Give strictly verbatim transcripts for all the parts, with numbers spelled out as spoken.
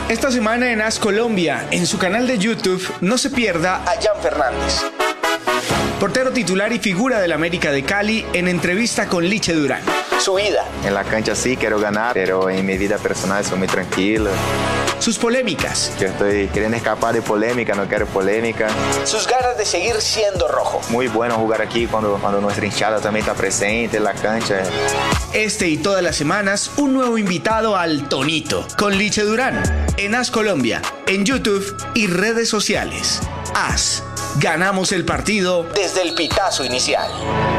Esta semana en AS Colombia, en su canal de YouTube, no se pierda a Jan Fernández, portero titular y figura del América de Cali, en entrevista con Liche Durán. Su vida. En la cancha sí quiero ganar, pero en mi vida personal soy muy tranquilo. Sus polémicas. Yo estoy queriendo escapar de polémica, no quiero polémica. Sus ganas de seguir siendo rojo. Muy bueno jugar aquí cuando, cuando nuestra hinchada también está presente en la cancha. Este y todas las semanas, un nuevo invitado al Tonito, con Liche Durán, en AS Colombia, en YouTube y redes sociales. AS. Ganamos el partido desde el pitazo inicial.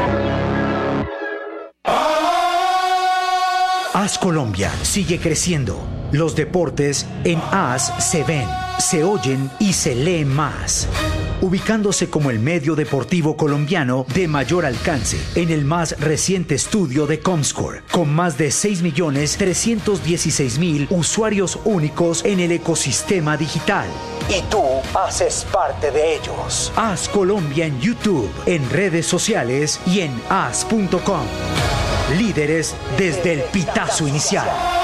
AS Colombia sigue creciendo. Los deportes en AS se ven, se oyen y se leen más. Ubicándose como el medio deportivo colombiano de mayor alcance en el más reciente estudio de Comscore, con más de seis millones trescientos dieciséis mil usuarios únicos en el ecosistema digital. Y tú haces parte de ellos. AS Colombia en YouTube, en redes sociales y en as punto com. Líderes desde el pitazo inicial.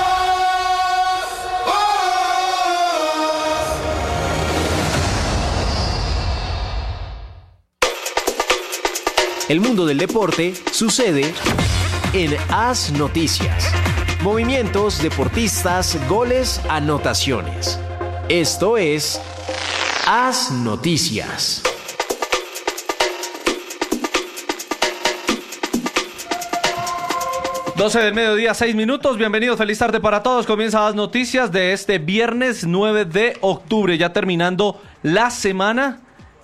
El mundo del deporte sucede en AS Noticias. Movimientos, deportistas, goles, anotaciones. Esto es AS Noticias. doce del mediodía, seis minutos. Bienvenidos, feliz tarde para todos. Comienza las noticias de este viernes nueve de octubre. Ya terminando la semana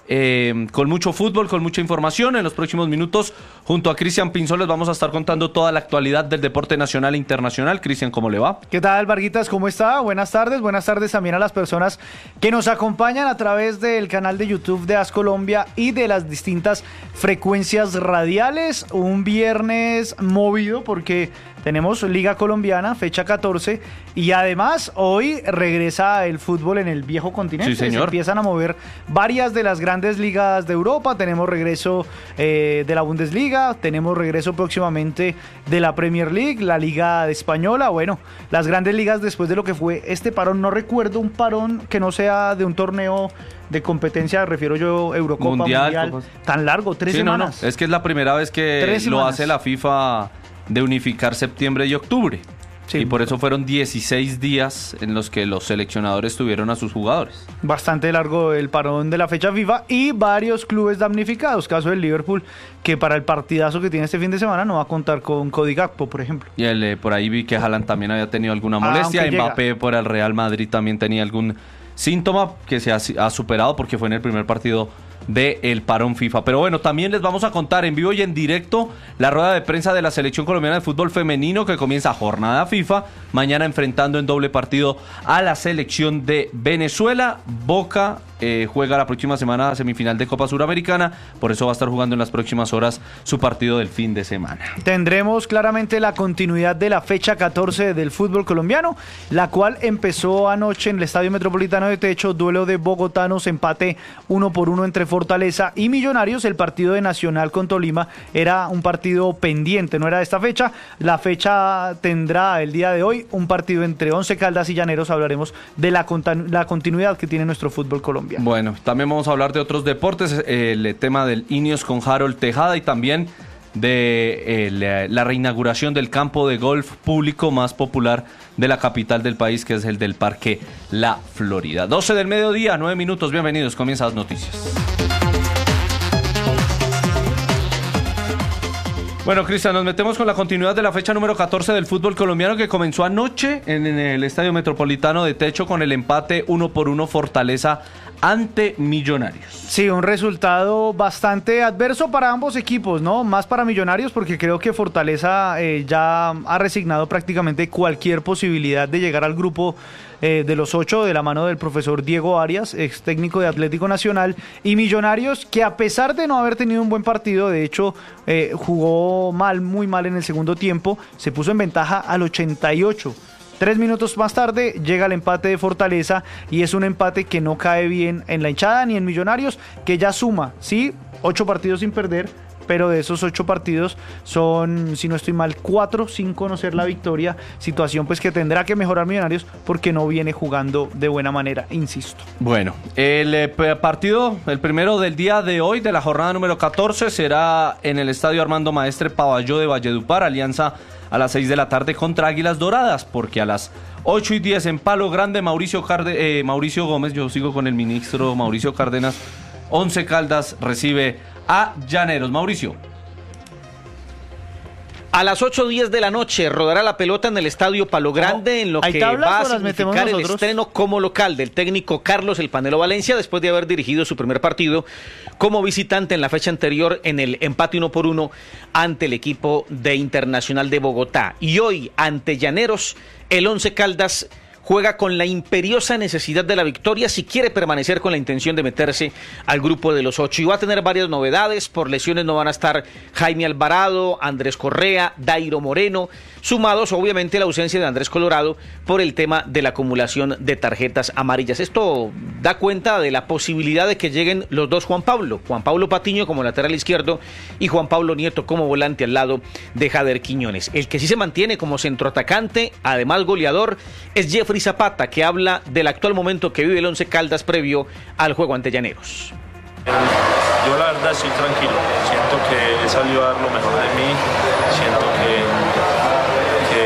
eh, con mucho fútbol, con mucha información. En los próximos minutos, junto a Cristian Pinzón, vamos a estar contando toda la actualidad del deporte nacional e internacional. Cristian, ¿cómo le va? ¿Qué tal, Varguitas? ¿Cómo está? Buenas tardes. Buenas tardes también a las personas que nos acompañan a través del canal de YouTube de AS Colombia y de las distintas frecuencias radiales. Un viernes movido porque tenemos Liga Colombiana, fecha catorce, y además hoy regresa el fútbol en el viejo continente. Sí, señor. Se empiezan a mover varias de las grandes ligas de Europa. Tenemos regreso eh, de la Bundesliga, tenemos regreso próximamente de la Premier League, la Liga Española. Bueno, las grandes ligas después de lo que fue este parón. No recuerdo un parón que no sea de un torneo de competencia, refiero yo Eurocopa, Mundial, mundial Copas. Tan largo, tres sí, semanas. No, no. Es que es la primera vez que lo hace la FIFA de unificar septiembre y octubre. Sí. Y por eso fueron dieciséis días en los que los seleccionadores tuvieron a sus jugadores. Bastante largo el parón de la fecha FIFA y varios clubes damnificados. Caso del Liverpool, que para el partidazo que tiene este fin de semana no va a contar con Cody Gakpo, por ejemplo. Y el, eh, por ahí vi que Haaland también había tenido alguna molestia. Ah, Mbappé llega. Por el Real Madrid también tenía algún síntoma que se ha, ha superado porque fue en el primer partido del parón FIFA. Pero bueno, también les vamos a contar en vivo y en directo la rueda de prensa de la selección colombiana de fútbol femenino que comienza jornada FIFA, mañana enfrentando en doble partido a la selección de Venezuela. Boca eh, juega la próxima semana semifinal de Copa Suramericana, por eso va a estar jugando en las próximas horas su partido del fin de semana. Tendremos claramente la continuidad de la fecha catorce del fútbol colombiano, la cual empezó anoche en el Estadio Metropolitano de Techo, duelo de bogotanos, empate uno por uno entre Fortaleza y Millonarios. El partido de Nacional con Tolima era un partido pendiente, no era de esta fecha. La fecha tendrá el día de hoy un partido entre Once Caldas y Llaneros. Hablaremos de la, la continuidad que tiene nuestro fútbol colombiano. Bueno, también vamos a hablar de otros deportes, el tema del Ineos con Harold Tejada y también de eh, la reinauguración del campo de golf público más popular de la capital del país, que es el del Parque La Florida. doce del mediodía, nueve minutos, bienvenidos, comienzan las noticias. Bueno, Cristian, nos metemos con la continuidad de la fecha número catorce del fútbol colombiano que comenzó anoche en, en el Estadio Metropolitano de Techo con el empate uno por uno Fortaleza ante Millonarios. Sí, un resultado bastante adverso para ambos equipos, ¿no? Más para Millonarios porque creo que Fortaleza eh, ya ha resignado prácticamente cualquier posibilidad de llegar al grupo eh, de los ocho de la mano del profesor Diego Arias, ex técnico de Atlético Nacional, y Millonarios que a pesar de no haber tenido un buen partido, de hecho eh, jugó mal, muy mal en el segundo tiempo, se puso en ventaja al ochenta y ocho. Tres minutos más tarde llega el empate de Fortaleza y es un empate que no cae bien en la hinchada ni en Millonarios, que ya suma, sí, ocho partidos sin perder, pero de esos ocho partidos son, si no estoy mal, cuatro sin conocer la victoria, situación pues que tendrá que mejorar Millonarios porque no viene jugando de buena manera, insisto. Bueno, el eh, partido, el primero del día de hoy, de la jornada número catorce, será en el Estadio Armando Maestre Pavalló de Valledupar, Alianza a las seis de la tarde contra Águilas Doradas, porque a las ocho y diez en Palo Grande, Mauricio, Carde, eh, Mauricio Gómez, yo sigo con el ministro Mauricio Cárdenas, Once Caldas recibe a Llaneros. Mauricio. A las ocho diez de la noche rodará la pelota en el Estadio Palo Grande, en lo que va a significar el estreno como local del técnico Carlos El Panelo Valencia, después de haber dirigido su primer partido como visitante en la fecha anterior en el empate uno por uno ante el equipo de Internacional de Bogotá. Y hoy, ante Llaneros, el Once Caldas juega con la imperiosa necesidad de la victoria si quiere permanecer con la intención de meterse al grupo de los ocho. Y va a tener varias novedades. Por lesiones no van a estar Jaime Alvarado, Andrés Correa, Dairo Moreno, sumados obviamente a la ausencia de Andrés Colorado por el tema de la acumulación de tarjetas amarillas. Esto da cuenta de la posibilidad de que lleguen los dos Juan Pablo, Juan Pablo Patiño como lateral izquierdo y Juan Pablo Nieto como volante al lado de Jader Quiñones. El que sí se mantiene como centroatacante, además goleador, es Jeffrey Zapata, que habla del actual momento que vive el Once Caldas previo al juego ante Llaneros. Yo la verdad estoy tranquilo, siento que he salido a dar lo mejor de mí, siento que, que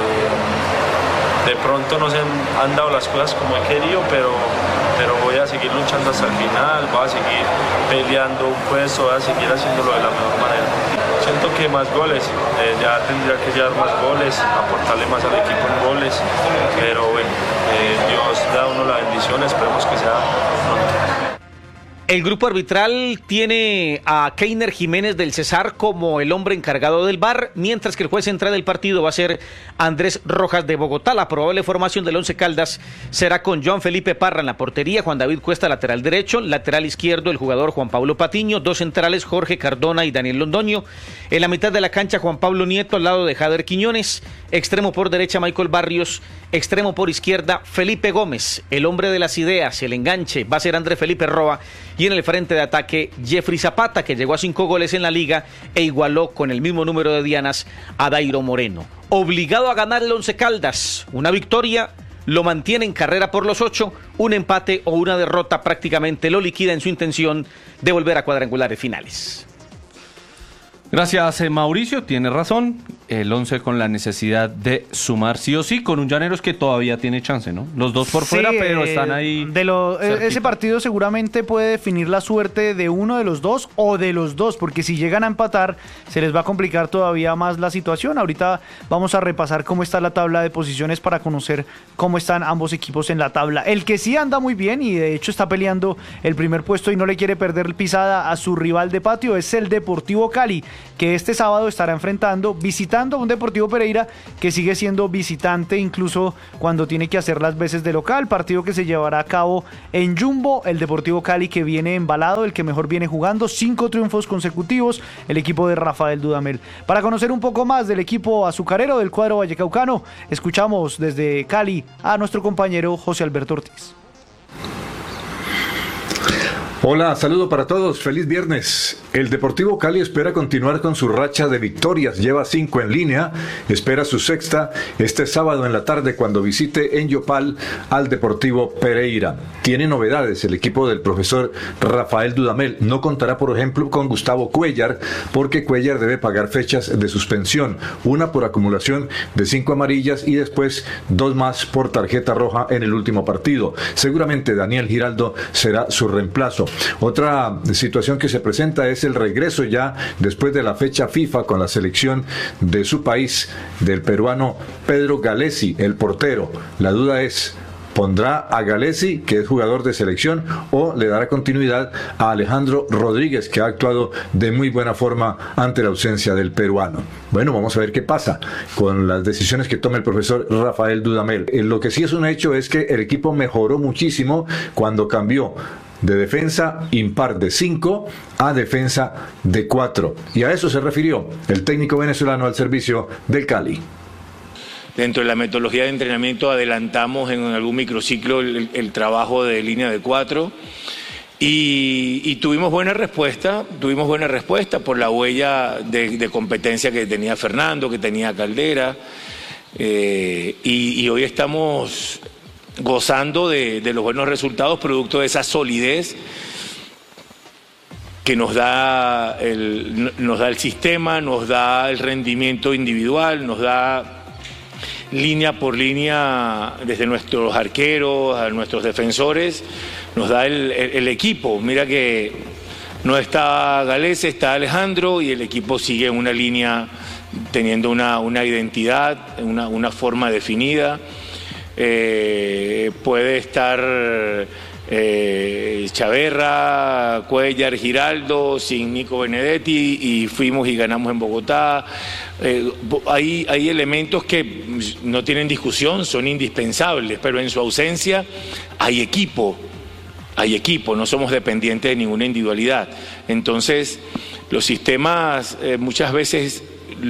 de pronto no se han dado las cosas como he querido, pero, pero voy a seguir luchando hasta el final, voy a seguir peleando un puesto, voy a seguir haciéndolo de la mejor manera. Siento que más goles, eh, ya tendría que llevar más goles, aportarle más al equipo en goles, pero bueno, eh, Dios da a uno la bendición, esperemos que sea pronto. El grupo arbitral tiene a Keiner Jiménez del Cesar como el hombre encargado del V A R, mientras que el juez central del partido va a ser Andrés Rojas de Bogotá. La probable formación del Once Caldas será con Joan Felipe Parra en la portería, Juan David Cuesta lateral derecho, lateral izquierdo el jugador Juan Pablo Patiño, dos centrales Jorge Cardona y Daniel Londoño, en la mitad de la cancha Juan Pablo Nieto al lado de Jader Quiñones, extremo por derecha Michael Barrios, extremo por izquierda Felipe Gómez, el hombre de las ideas, el enganche va a ser Andrés Felipe Roa, y en el frente de ataque Jeffrey Zapata, que llegó a cinco goles en la liga e igualó con el mismo número de dianas a Dairo Moreno. Obligado a ganar el Once Caldas, una victoria lo mantiene en carrera por los ocho, un empate o una derrota prácticamente lo liquida en su intención de volver a cuadrangulares finales. Gracias, eh, Mauricio, tiene razón. El Once con la necesidad de sumar sí o sí, con un Llaneros que todavía tiene chance, ¿no? Los dos por sí, fuera, pero eh, están ahí. De lo, ese partido seguramente puede definir la suerte de uno de los dos o de los dos, porque si llegan a empatar, se les va a complicar todavía más la situación. Ahorita vamos a repasar cómo está la tabla de posiciones para conocer cómo están ambos equipos en la tabla. El que sí anda muy bien y de hecho está peleando el primer puesto y no le quiere perder pisada a su rival de patio es el Deportivo Cali, que este sábado estará enfrentando, visitando a un Deportivo Pereira que sigue siendo visitante incluso cuando tiene que hacer las veces de local, partido que se llevará a cabo en Jumbo. El Deportivo Cali que viene embalado, el que mejor viene jugando, cinco triunfos consecutivos, el equipo de Rafael Dudamel. Para conocer un poco más del equipo azucarero del cuadro vallecaucano, escuchamos desde Cali a nuestro compañero José Alberto Ortiz. Hola, saludo para todos, feliz viernes. El Deportivo Cali espera continuar con su racha de victorias, lleva cinco en línea, espera su sexta este sábado en la tarde cuando visite en Yopal al Deportivo Pereira. Tiene novedades el equipo del profesor Rafael Dudamel, no contará por ejemplo con Gustavo Cuellar, porque Cuellar debe pagar fechas de suspensión, una por acumulación de cinco amarillas y después dos más por tarjeta roja en el último partido. Seguramente Daniel Giraldo será su reemplazo. Otra situación que se presenta es el regreso ya después de la fecha FIFA con la selección de su país del peruano Pedro Galesi, el portero. La duda es, ¿pondrá a Galesi, que es jugador de selección, o le dará continuidad a Alejandro Rodríguez, que ha actuado de muy buena forma ante la ausencia del peruano? Bueno, vamos a ver qué pasa con las decisiones que tome el profesor Rafael Dudamel. Lo que sí es un hecho es que el equipo mejoró muchísimo cuando cambió de defensa impar de cinco a defensa de cuatro. Y a eso se refirió el técnico venezolano al servicio del Cali. Dentro de la metodología de entrenamiento adelantamos en algún microciclo el, el trabajo de línea de cuatro Y, y tuvimos buena respuesta, tuvimos buena respuesta por la huella de, de competencia que tenía Fernando, que tenía Caldera, eh, y, y hoy estamos gozando de, de los buenos resultados producto de esa solidez que nos da, el, nos da el sistema, nos da el rendimiento individual, nos da línea por línea desde nuestros arqueros a nuestros defensores, nos da el, el, el equipo. Mira que no está Gales, está Alejandro y el equipo sigue una línea teniendo una, una identidad, una, una forma definida. Eh, puede estar... Eh, Chaverra, Cuellar, Giraldo, sin Nico Benedetti, y fuimos y ganamos en Bogotá. Eh, hay, hay elementos que no tienen discusión, son indispensables, pero en su ausencia hay equipo, hay equipo, no somos dependientes de ninguna individualidad. Entonces, los sistemas eh, muchas veces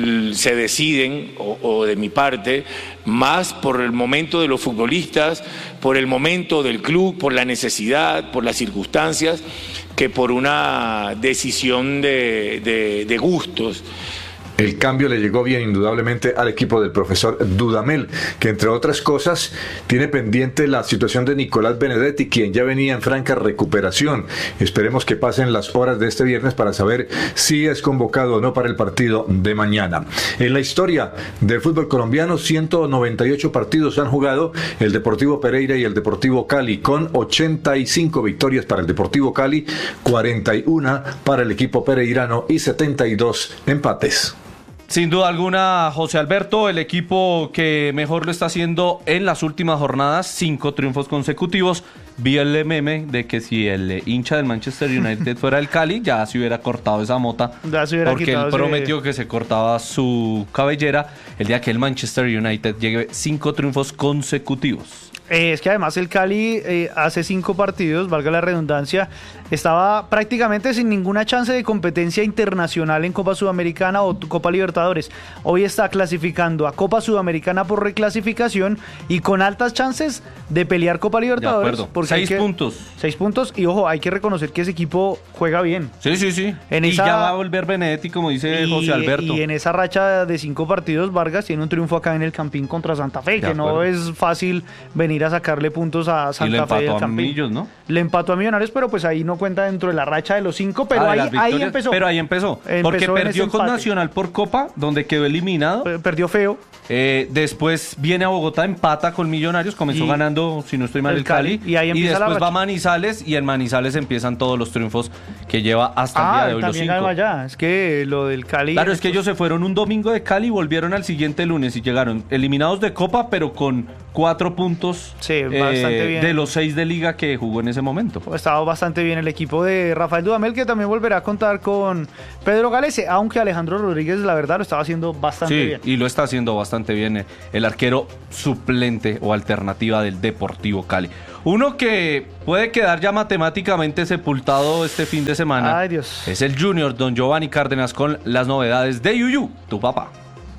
se deciden, o, o de mi parte, más por el momento de los futbolistas, por el momento del club, por la necesidad, por las circunstancias, que por una decisión de, de, de gustos. El cambio le llegó bien indudablemente al equipo del profesor Dudamel, que entre otras cosas tiene pendiente la situación de Nicolás Benedetti, quien ya venía en franca recuperación. Esperemos que pasen las horas de este viernes para saber si es convocado o no para el partido de mañana. En la historia del fútbol colombiano, ciento noventa y ocho partidos han jugado el Deportivo Pereira y el Deportivo Cali, con ochenta y cinco victorias para el Deportivo Cali, cuarenta y uno para el equipo pereirano y setenta y dos empates. Sin duda alguna, José Alberto, el equipo que mejor lo está haciendo en las últimas jornadas, cinco triunfos consecutivos. Vi el meme de que si el hincha del Manchester United fuera el Cali, ya se hubiera cortado esa mota, ya se hubiera porque él ese... prometió que se cortaba su cabellera el día que el Manchester United llegue cinco triunfos consecutivos. Eh, es que además el Cali eh, hace cinco partidos, valga la redundancia, estaba prácticamente sin ninguna chance de competencia internacional en Copa Sudamericana o Copa Libertadores. Hoy está clasificando a Copa Sudamericana por reclasificación y con altas chances de pelear Copa Libertadores. De acuerdo. Seis que, puntos. Seis puntos y ojo, hay que reconocer que ese equipo juega bien. Sí, sí, sí. En y esa... ya va a volver Benedetti, como dice y, José Alberto. Y en esa racha de cinco partidos, Vargas tiene un triunfo acá en el Campín contra Santa Fe, de que acuerdo. No es fácil venir a sacarle puntos a Santa y le Fe del empató Campín. A Millos, ¿no? Le empató a Millonarios, pero pues ahí no cuenta dentro de la racha de los cinco, pero ah, ahí, ahí empezó. Pero ahí empezó, empezó porque perdió con Nacional por Copa, donde quedó eliminado. Perdió feo. Eh, después viene a Bogotá, empata con Millonarios, comenzó y ganando, si no estoy mal, el, el Cali. Cali. Y, ahí y después va a Manizales, y en Manizales empiezan todos los triunfos que lleva hasta ah, el día de hoy también los cinco. Allá. Es que lo del Cali... Claro, es que ellos se fueron un domingo de Cali y volvieron al siguiente lunes y llegaron eliminados de Copa, pero con cuatro puntos sí, bastante eh, bien. de los seis de Liga que jugó en ese momento. Estaba bastante bien el equipo de Rafael Dudamel, que también volverá a contar con Pedro Galese, aunque Alejandro Rodríguez, la verdad, lo estaba haciendo bastante sí, bien. Y lo está haciendo bastante bien el arquero suplente o alternativa del Deportivo Cali. Uno que puede quedar ya matemáticamente sepultado este fin de semana. Ay, Dios. Es el Junior Don Giovanni Cárdenas con las novedades de Yuyu, tu papá.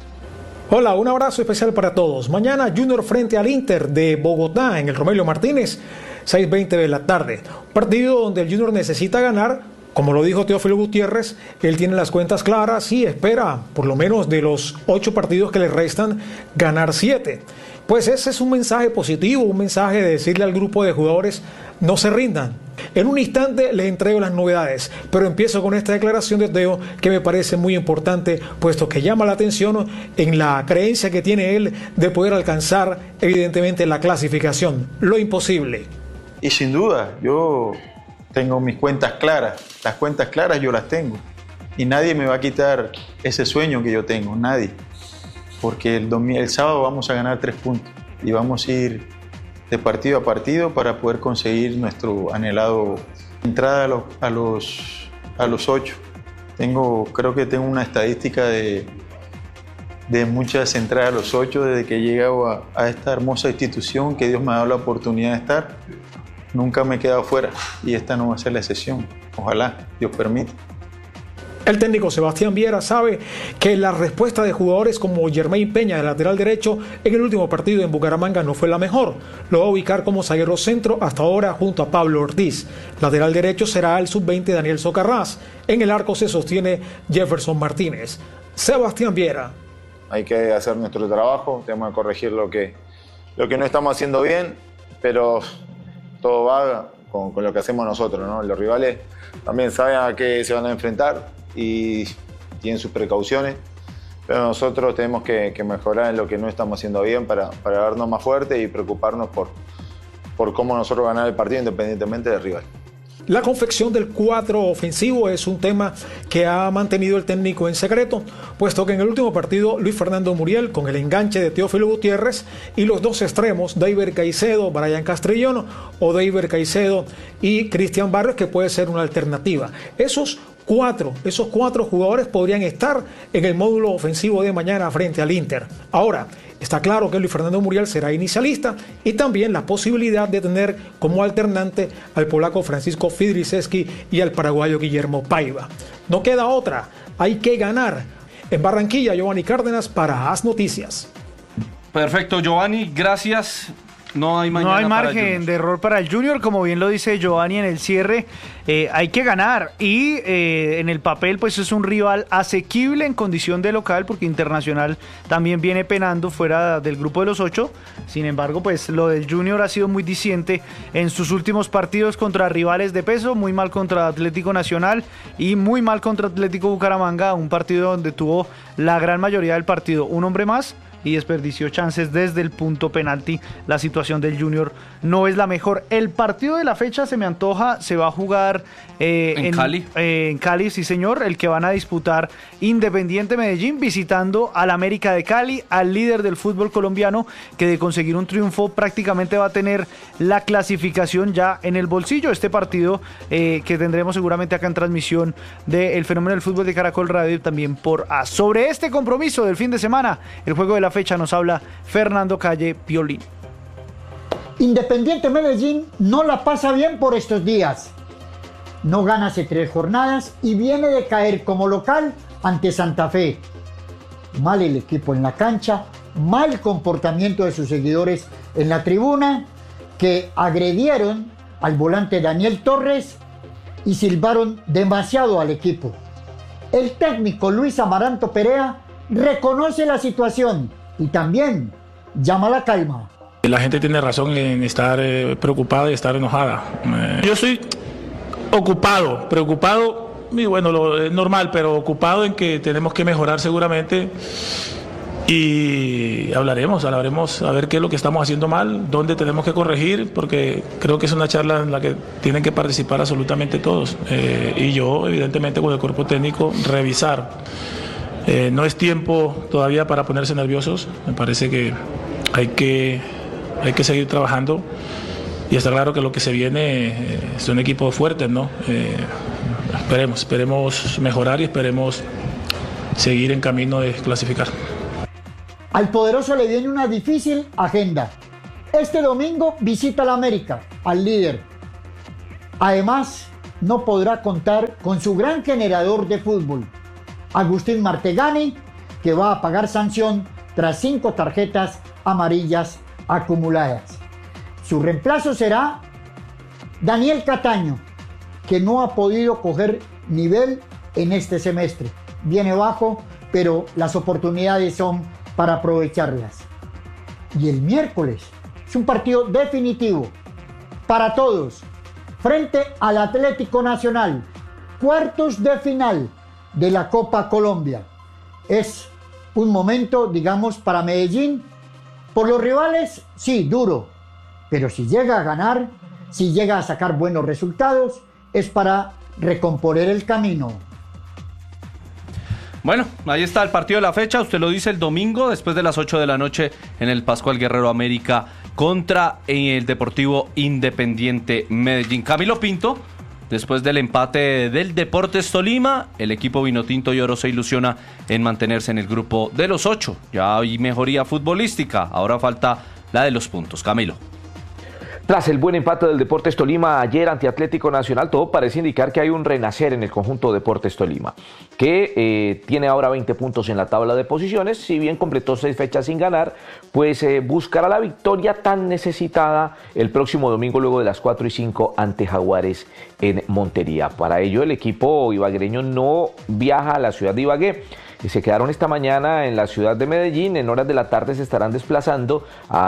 Hola, un abrazo especial para todos. Mañana Junior frente al Inter de Bogotá en el Romelio Martínez, seis y veinte de la tarde. Partido donde el Junior necesita ganar. Como lo dijo Teófilo Gutiérrez, él tiene las cuentas claras y espera, por lo menos de los ocho partidos que le restan, ganar siete. Pues ese es un mensaje positivo, un mensaje de decirle al grupo de jugadores, no se rindan. En un instante les entrego las novedades, pero empiezo con esta declaración de Teo que me parece muy importante, puesto que llama la atención en la creencia que tiene él de poder alcanzar evidentemente la clasificación, lo imposible. Y sin duda, yo tengo mis cuentas claras, las cuentas claras yo las tengo, y nadie me va a quitar ese sueño que yo tengo, nadie, porque el, domingo, el sábado vamos a ganar tres puntos y vamos a ir de partido a partido para poder conseguir nuestro anhelado entrada a los, a los, a los ocho. Tengo, creo que tengo una estadística de, de muchas entradas a los ocho desde que he llegado a, a esta hermosa institución que Dios me ha dado la oportunidad de estar. Nunca me he quedado fuera y esta no va a ser la excepción. Ojalá, Dios permita. El técnico Sebastián Viera sabe que la respuesta de jugadores como Jermaine Peña, de lateral derecho, en el último partido en Bucaramanga no fue la mejor. Lo va a ubicar como zaguero centro hasta ahora junto a Pablo Ortiz. Lateral derecho será el sub veinte Daniel Socarrás. En el arco se sostiene Jefferson Martínez. Sebastián Viera. Hay que hacer nuestro trabajo, tenemos que corregir lo que, lo que no estamos haciendo bien, pero todo va con, con lo que hacemos nosotros, ¿no? Los rivales también saben a qué se van a enfrentar y tienen sus precauciones, pero nosotros tenemos que, que mejorar en lo que no estamos haciendo bien para, para vernos más fuertes y preocuparnos por, por cómo nosotros ganar el partido independientemente del rival. La confección del cuadro ofensivo es un tema que ha mantenido el técnico en secreto, puesto que en el último partido Luis Fernando Muriel, con el enganche de Teófilo Gutiérrez y los dos extremos, Deiber Caicedo, Brian Castrillón, o Deiber Caicedo y Cristian Barrios, que puede ser una alternativa. Esos cuatro, esos cuatro jugadores podrían estar en el módulo ofensivo de mañana frente al Inter. Ahora, está claro que Luis Fernando Muriel será inicialista y también la posibilidad de tener como alternante al polaco Francisco Fidriszewski y al paraguayo Guillermo Paiva. No queda otra, hay que ganar. En Barranquilla, Giovanni Cárdenas para As Noticias. Perfecto, Giovanni, gracias. No hay, no hay margen de error para el Junior, como bien lo dice Giovanni en el cierre, eh, hay que ganar y eh, en el papel pues es un rival asequible en condición de local porque Internacional también viene penando fuera del grupo de los ocho. Sin embargo, pues lo del Junior ha sido muy diciente en sus últimos partidos contra rivales de peso, muy mal contra Atlético Nacional y muy mal contra Atlético Bucaramanga, un partido donde tuvo la gran mayoría del partido un hombre más y desperdició chances desde el punto penalti. La situación del Junior no es la mejor. El partido de la fecha se me antoja, se va a jugar eh, ¿En, en Cali. Eh, en Cali, sí señor, el que van a disputar Independiente Medellín visitando al América de Cali, al líder del fútbol colombiano, que de conseguir un triunfo prácticamente va a tener la clasificación ya en el bolsillo. Este partido eh, que tendremos seguramente acá en transmisión de El Fenómeno del Fútbol de Caracol Radio y también por A. Sobre este compromiso del fin de semana, el juego de la fecha, nos habla Fernando Calle Piolín. Independiente Medellín no la pasa bien por estos días. No gana hace tres jornadas y viene de caer como local ante Santa Fe. Mal el equipo en la cancha, mal comportamiento de sus seguidores en la tribuna, que agredieron al volante Daniel Torres y silbaron demasiado al equipo. El técnico Luis Amaranto Perea reconoce la situación y también llama a la calma. La gente tiene razón en estar eh, preocupada y estar enojada. Eh, yo estoy ocupado, preocupado, y bueno, lo es normal, pero ocupado en que tenemos que mejorar seguramente y hablaremos, hablaremos a ver qué es lo que estamos haciendo mal, dónde tenemos que corregir, porque creo que es una charla en la que tienen que participar absolutamente todos. Eh, y yo, evidentemente, con el cuerpo técnico, revisar. Eh, no es tiempo todavía para ponerse nerviosos, me parece que hay que, hay que seguir trabajando y está claro que lo que se viene eh, son equipos fuertes, ¿no? Eh, esperemos, esperemos mejorar y esperemos seguir en camino de clasificar. Al poderoso le viene una difícil agenda. Este domingo visita al América, al líder. Además, no podrá contar con su gran generador de fútbol, Agustín Martegani, que va a pagar sanción tras cinco tarjetas amarillas acumuladas. Su reemplazo será Daniel Cataño, que no ha podido coger nivel en este semestre. Viene bajo, pero las oportunidades son para aprovecharlas. Y el miércoles es un partido definitivo para todos, frente al Atlético Nacional, cuartos de final de la Copa Colombia. Es un momento, digamos, para Medellín. Por los rivales, sí, duro, pero si llega a ganar, si llega a sacar buenos resultados, es para recomponer el camino. Bueno, ahí está el partido de la fecha, usted lo dice el domingo, después de las ocho de la noche en el Pascual Guerrero América contra el Deportivo Independiente Medellín. Camilo Pinto, después del empate del Deportes Tolima, el equipo vinotinto y oro se ilusiona en mantenerse en el grupo de los ocho. Ya hay mejoría futbolística, ahora falta la de los puntos. Camilo. Tras el buen empate del Deportes Tolima ayer ante Atlético Nacional, todo parece indicar que hay un renacer en el conjunto Deportes Tolima, que eh, tiene ahora veinte puntos en la tabla de posiciones. Si bien completó seis fechas sin ganar, pues eh, buscará la victoria tan necesitada el próximo domingo luego de las cuatro y cinco ante Jaguares en Montería. Para ello el equipo ibaguereño no viaja a la ciudad de Ibagué. Se quedaron esta mañana en la ciudad de Medellín. En horas de la tarde se estarán desplazando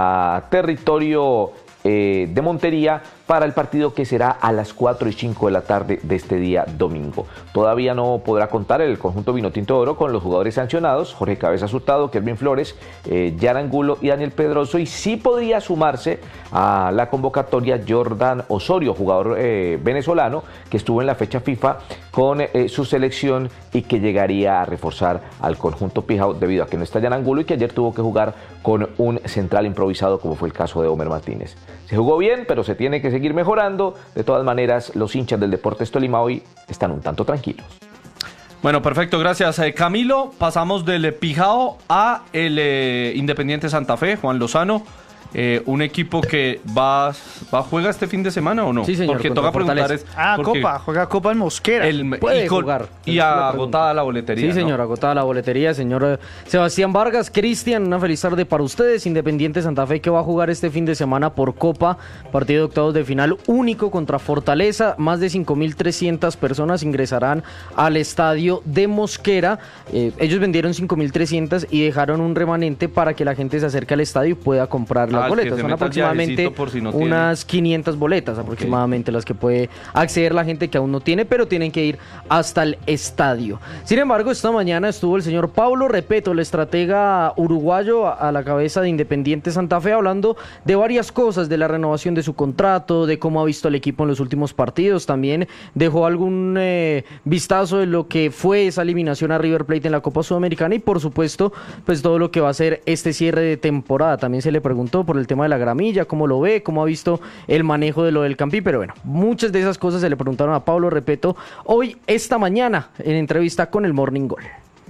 a territorio eh, de Montería para el partido que será a las cuatro y cinco de la tarde de este día domingo. Todavía no podrá contar el conjunto Vinotinto de Oro con los jugadores sancionados, Jorge Cabezas Hurtado, Kelvin Flores, eh, Jan Angulo y Daniel Pedroso, y sí podría sumarse a la convocatoria Jordan Osorio, jugador eh, venezolano que estuvo en la fecha FIFA con eh, su selección y que llegaría a reforzar al conjunto Pijao debido a que no está Jan Angulo y que ayer tuvo que jugar con un central improvisado como fue el caso de Homer Martínez. Se jugó bien, pero se tiene que seguir seguir mejorando. De todas maneras, los hinchas del Deportes Tolima hoy están un tanto tranquilos. Bueno, perfecto, gracias eh, Camilo. Pasamos del Pijao a el eh, Independiente Santa Fe, Juan Lozano. Eh, un equipo que va, va juega este fin de semana o no? Sí, señor. Porque toca preguntar es, ah, Copa, juega Copa en Mosquera. El, Puede y con, jugar. Y agotada la boletería. Sí, señor, ¿no? agotada la boletería. Señor Sebastián Vargas, Cristian, una feliz tarde para ustedes. Independiente Santa Fe que va a jugar este fin de semana por Copa, partido de octavos de final único contra Fortaleza. Más de cinco mil trescientas personas ingresarán al estadio de Mosquera. Eh, ellos vendieron cinco mil trescientas y dejaron un remanente para que la gente se acerque al estadio y pueda comprar las ah, boletas. Son aproximadamente si no unas tiene. quinientas boletas aproximadamente okay. las que puede acceder la gente que aún no tiene, pero tienen que ir hasta el estadio. Sin embargo, esta mañana estuvo el señor Pablo Repeto, el estratega uruguayo a, a la cabeza de Independiente Santa Fe, hablando de varias cosas, de la renovación de su contrato, de cómo ha visto el equipo en los últimos partidos. También dejó algún eh, vistazo de lo que fue esa eliminación a River Plate en la Copa Sudamericana y por supuesto pues todo lo que va a ser este cierre de temporada. También se le preguntó por el tema de la gramilla, cómo lo ve, cómo ha visto el manejo de lo del Campín, pero bueno, muchas de esas cosas se le preguntaron a Pablo Repeto hoy, esta mañana, en entrevista con el Morning Gol.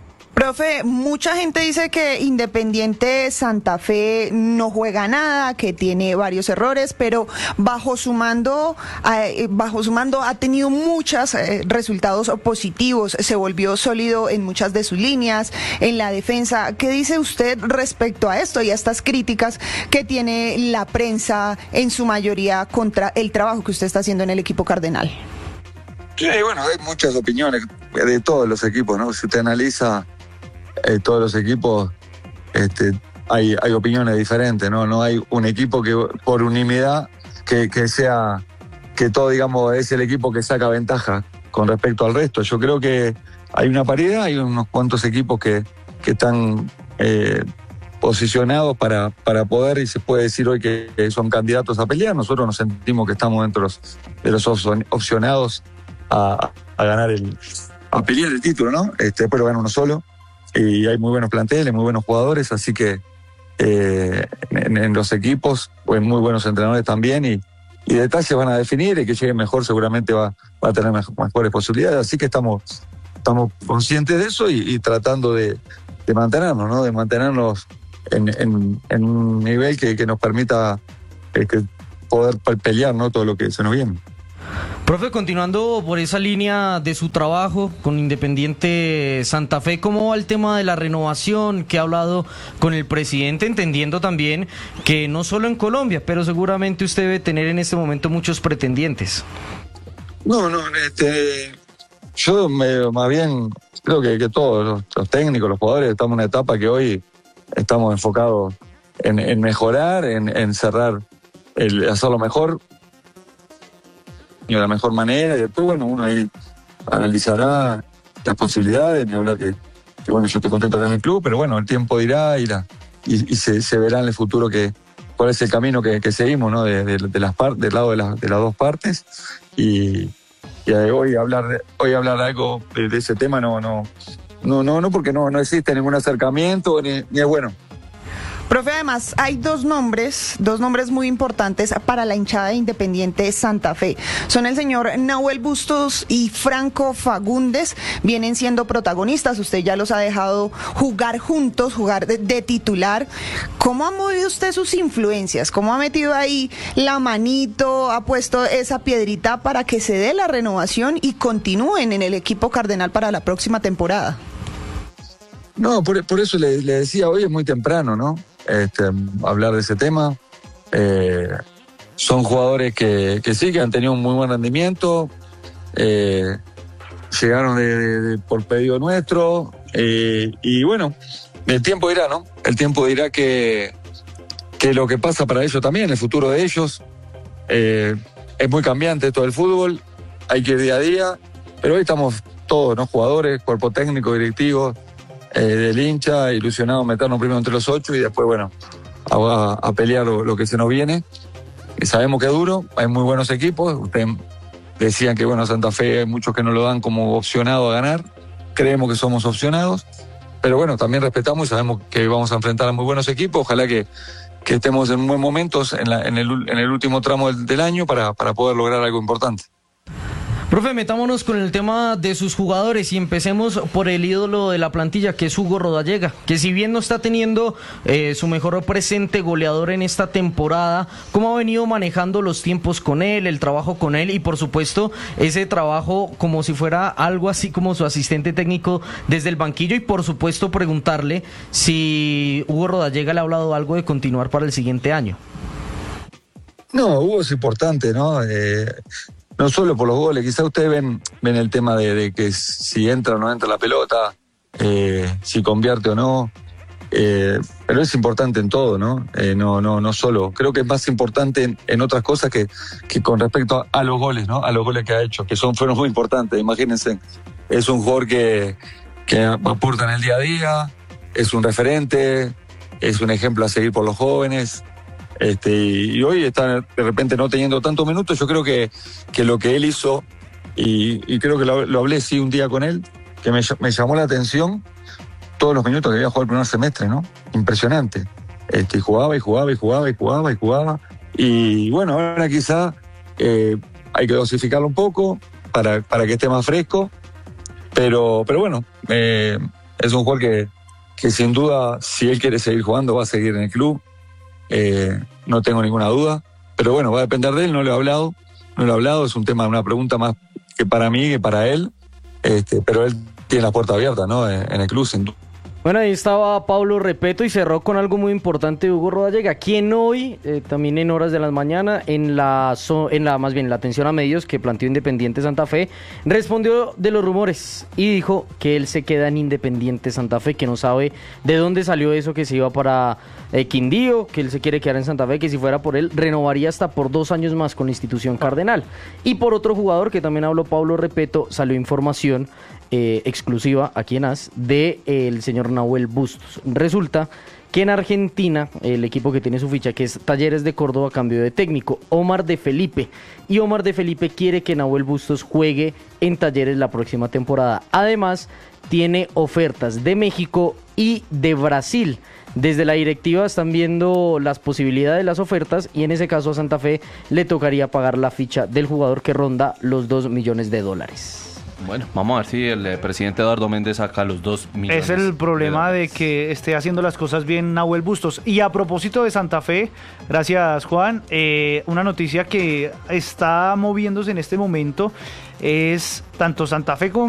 Profe, mucha gente dice que Independiente Santa Fe no juega nada, que tiene varios errores, pero bajo su mando, eh, bajo su mando ha tenido muchos eh, resultados positivos, se volvió sólido en muchas de sus líneas, en la defensa. ¿Qué dice usted respecto a esto y a estas críticas que tiene la prensa en su mayoría contra el trabajo que usted está haciendo en el equipo cardenal? Sí, bueno, hay muchas opiniones de todos los equipos, ¿no? Si usted analiza eh, todos los equipos, este, hay, hay opiniones diferentes, ¿no? No hay un equipo que por unanimidad que, que sea, que todo, digamos, es el equipo que saca ventaja con respecto al resto. Yo creo que hay una paridad, hay unos cuantos equipos que, que están eh, posicionados para, para poder, y se puede decir hoy que son candidatos a pelear. Nosotros nos sentimos que estamos dentro de los opcionados a, a ganar el, a pelear el título, ¿no? Este, después lo gana uno solo, y hay muy buenos planteles, muy buenos jugadores, así que eh, en, en los equipos, pues muy buenos entrenadores también, y, y detalles van a definir, y que llegue mejor seguramente va, va a tener mejor, mejores posibilidades, así que estamos, estamos conscientes de eso y, y tratando de, de mantenernos, ¿no? De mantenernos en, en, en un nivel que, que nos permita eh, que poder pelear, ¿no? Todo lo que se nos viene. Profe, continuando por esa línea de su trabajo con Independiente Santa Fe, ¿cómo va el tema de la renovación que ha hablado con el presidente, entendiendo también que no solo en Colombia, pero seguramente usted debe tener en este momento muchos pretendientes? No, no, este, yo me, más bien creo que, que todos los, los técnicos, los jugadores, estamos en una etapa que hoy estamos enfocados en, en mejorar, en, en cerrar, el hacerlo mejor, de la mejor manera, y después, bueno, uno ahí analizará las posibilidades, ni hablar que, que bueno, yo estoy contento de mi club, pero bueno, el tiempo dirá y, la, y, y se, se verá en el futuro que, cuál es el camino que, que seguimos, ¿no? De, de, de las par, del lado de, la, de las dos partes, y, y hoy hablar de, hoy hablar algo de, de ese tema no, no, no, no, no, porque no, no existe ningún acercamiento, ni, ni es bueno. Profe, además hay dos nombres, dos nombres muy importantes para la hinchada de Independiente Santa Fe. Son el señor Nahuel Bustos y Franco Fagundes, vienen siendo protagonistas, usted ya los ha dejado jugar juntos, jugar de, de titular. ¿Cómo ha movido usted sus influencias? ¿Cómo ha metido ahí la manito, ha puesto esa piedrita para que se dé la renovación y continúen en el equipo cardenal para la próxima temporada? No, por, por eso le, le decía, hoy es muy temprano, ¿no? Este, hablar de ese tema. Eh, son jugadores que, que sí, que han tenido un muy buen rendimiento, eh, llegaron de, de, de, por pedido nuestro, eh, y bueno, el tiempo dirá, ¿no? El tiempo dirá que, que lo que pasa para ellos también, el futuro de ellos, eh, es muy cambiante todo el fútbol, hay que ir día a día, pero hoy estamos todos, ¿no? Jugadores, cuerpo técnico, directivos, Eh, del hincha, ilusionado meternos primero entre los ocho y después, bueno, a, a pelear lo, lo que se nos viene. Y sabemos que es duro, hay muy buenos equipos. Ustedes decían que, bueno, Santa Fe hay muchos que no lo dan como opcionado a ganar. Creemos que somos opcionados, pero bueno, también respetamos y sabemos que vamos a enfrentar a muy buenos equipos. Ojalá que, que estemos en buen momentos en, la, en, el, en el último tramo del, del año para, para poder lograr algo importante. Profe, metámonos con el tema de sus jugadores y empecemos por el ídolo de la plantilla, que es Hugo Rodallega, que si bien no está teniendo eh, su mejor presente goleador en esta temporada, ¿cómo ha venido manejando los tiempos con él, el trabajo con él y por supuesto ese trabajo como si fuera algo así como su asistente técnico desde el banquillo? Y por supuesto preguntarle si Hugo Rodallega le ha hablado algo de continuar para el siguiente año. No, Hugo es importante, ¿no? Eh... No solo por los goles, quizá ustedes ven, ven el tema de, de que si entra o no entra la pelota, eh, si convierte o no, eh, pero es importante en todo, ¿no? Eh, no, no, no solo. Creo que es más importante en, en otras cosas que, que con respecto a, a los goles, ¿no? A los goles que ha hecho, que son fueron muy importantes. Imagínense, es un jugador que, que aporta en el día a día, es un referente, es un ejemplo a seguir por los jóvenes. Este, y hoy está de repente no teniendo tantos minutos. Yo creo que, que lo que él hizo, y, y creo que lo, lo hablé sí un día con él, que me, me llamó la atención todos los minutos que había jugado el primer semestre, ¿no? Impresionante. Este, y jugaba y jugaba y jugaba y jugaba y jugaba. Y bueno, ahora quizá eh, hay que dosificarlo un poco para, para que esté más fresco. Pero, pero bueno, eh, es un jugador que, que sin duda, si él quiere seguir jugando, va a seguir en el club. Eh, no tengo ninguna duda, pero bueno, va a depender de él, no lo he hablado, no lo he hablado, es un tema, una pregunta más que para mí, que para él, este, pero él tiene la puerta abierta, ¿no? En, en el club, sin duda. Bueno, ahí estaba Pablo Repeto y cerró con algo muy importante de Hugo Rodallega, quien hoy, eh, también en horas de la mañana, en la, so, en la más bien la atención a medios que planteó Independiente Santa Fe, respondió de los rumores y dijo que él se queda en Independiente Santa Fe, que no sabe de dónde salió eso, que se iba para eh, Quindío, que él se quiere quedar en Santa Fe, que si fuera por él renovaría hasta por dos años más con la institución cardenal. Y por otro jugador que también habló Pablo Repeto, salió información Eh, exclusiva aquí en A S de eh, el señor Nahuel Bustos. Resulta que en Argentina el equipo que tiene su ficha, que es Talleres de Córdoba, cambió de técnico, Omar de Felipe, y Omar de Felipe quiere que Nahuel Bustos juegue en Talleres la próxima temporada. Además tiene ofertas de México y de Brasil. Desde la directiva están viendo las posibilidades de las ofertas y en ese caso a Santa Fe le tocaría pagar la ficha del jugador, que ronda los dos millones de dólares. Bueno, vamos a ver si el eh, presidente Eduardo Méndez saca los dos millones. Es el problema de, de que esté haciendo las cosas bien Nahuel Bustos. Y a propósito de Santa Fe, gracias Juan, eh, una noticia que está moviéndose en este momento es tanto Santa Fe como